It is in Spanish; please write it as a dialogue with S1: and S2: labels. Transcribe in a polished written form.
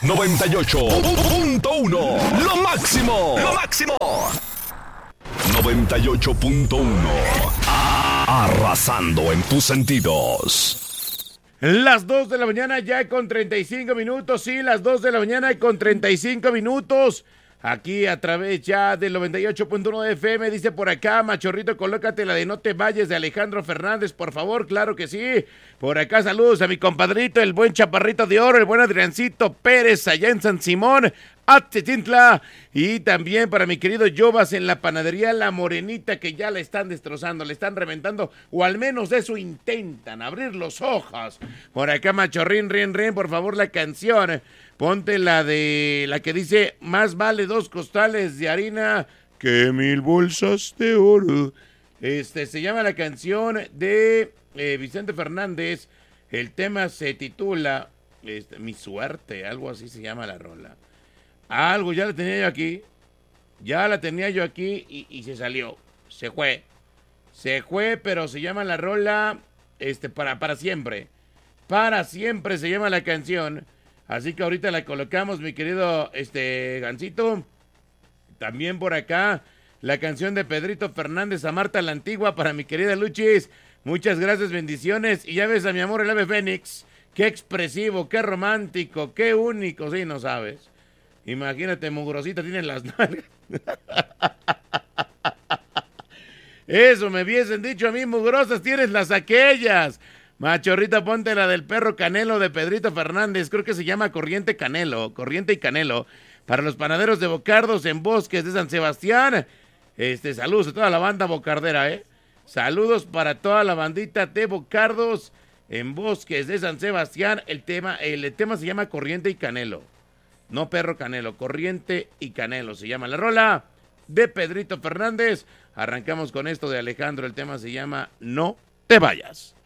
S1: 98.1. Lo máximo. Lo máximo. 98.1. Arrasando en tus sentidos.
S2: Las 2 de la mañana ya con 35 minutos. Sí, las 2 de la mañana y con 35 minutos. Aquí a través ya del 98.1 de FM, dice por acá, Machorrito, colócate la de No te vayas de Alejandro Fernández, por favor, claro que sí. Por acá saludos a mi compadrito, el buen Chaparrito de Oro, el buen Adriancito Pérez, allá en San Simón, Atzetintla. Y también para mi querido Jovas en la panadería La Morenita, que ya la están destrozando, le están reventando, o al menos eso intentan, abrir los ojos. Por acá, Machorrín, rin, por favor, la canción. Ponte la de la que dice, más vale 2 costales de harina que 1000 bolsas de oro. Se llama la canción de Vicente Fernández. El tema se titula Mi suerte, algo así se llama la rola. Algo, ya la tenía yo aquí. Ya la tenía yo aquí y se salió. Se fue. Se fue, pero se llama la rola para siempre. Para siempre se llama la canción. Así que ahorita la colocamos, mi querido Gancito. También por acá, la canción de Pedrito Fernández a Marta la Antigua para mi querida Luchis. Muchas gracias, bendiciones. Y ya ves a mi amor el ave fénix. Qué expresivo, qué romántico, qué único. Sí, no sabes. Imagínate, mugrosita, tienen las nalgas. Eso me hubiesen dicho a mí, mugrosas, tienes las aquellas. Machorrita, ponte la del perro Canelo de Pedrito Fernández. Creo que se llama Corriente y Canelo. Para los panaderos de Bocardos en Bosques de San Sebastián. Saludos a toda la banda bocardera, Saludos para toda la bandita de Bocardos en Bosques de San Sebastián. El tema se llama Corriente y Canelo. No perro Canelo, Corriente y Canelo se llama la rola de Pedrito Fernández. Arrancamos con esto de Alejandro. El tema se llama No te vayas.